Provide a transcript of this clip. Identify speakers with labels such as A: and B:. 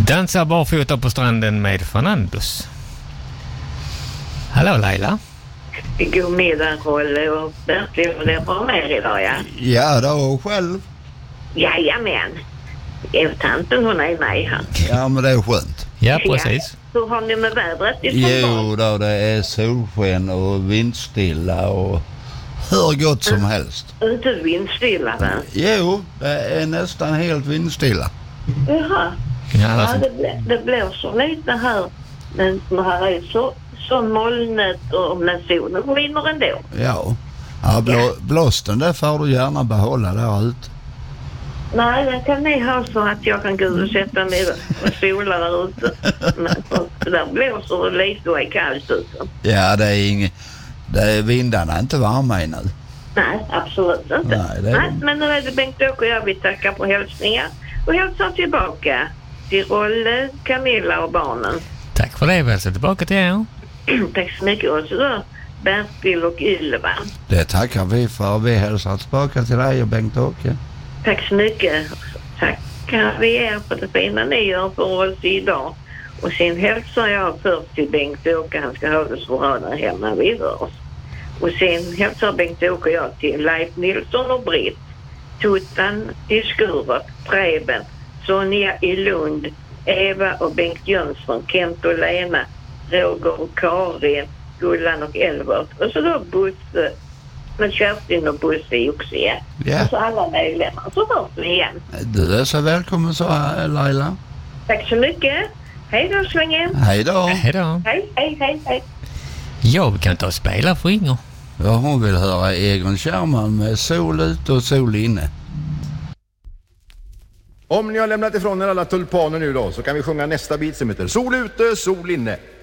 A: Dansa barfota på stranden med Fernandos. Hallå Laila.
B: God middag Rolle och Bertil, det är bra med idag, ja?
C: Ja då, själv.
B: Jajamän. Tanten hon är med här.
C: Ja, men det är skönt.
A: Ja, precis.
B: Ja. Hur har ni med vädret i Stockholm?
C: Jo då, det är solsken och vindstilla och hur gott som helst.
B: Inte vindstilla, va?
C: Jo, det är nästan helt vindstilla.
B: Jaha. Ja, det blåser lite här. Men här är så molnet och med solen skiner ändå.
C: Ja, blåsten där får du gärna behålla där ute.
B: Nej, den kan ni ha så att jag kan gå och sätta mig och sola där ute. Men där blåser det lite och är kallt ute.
C: Ja, det är vindarna inte varma ännu.
B: Nej, absolut inte. Nej, men nu är det Bengt-Åke och jag. Vi tackar på hälsningar och hälsar tillbaka till Rolle, Camilla och barnen.
A: Tack för det, vi hälsar tillbaka till er.
B: Tack så mycket också då, Bertil och Ylva.
C: Det tackar vi för. Vi hälsar tillbaka till dig och Bengt-Åke.
B: Tack så mycket. Tackar vi er för det fina ni gör för oss idag. Och sen hälsar jag först till Bengt-Åke. Han ska ha det så bra där hemma vid oss. Och sen hälsar Bengt-Åke och jag till Leif Nilsson och Britt, Tuttan i Skurup, Preben, Sonja i Lund, Eva och Bengt Jönsson, Kent och Lena, Roger och Karin, Gullan och Elbert. Och så då Bosse, med Kerstin och Bosse också, ja.
C: Yeah.
B: Och så alla medlemmar. Så hörs vi igen.
C: Du är så välkommen så här, Laila.
B: Tack så mycket. Hej då, Svängen.
C: Hej då.
A: Hej då.
B: Hej.
A: Ja, vi kan ta och spela för Inger.
C: Ja, hon vill höra Egon Kärman med Sol ut och sol inne.
D: Om ni har lämnat ifrån er alla tulpaner nu då, så kan vi sjunga nästa bit som heter Sol ute, sol inne.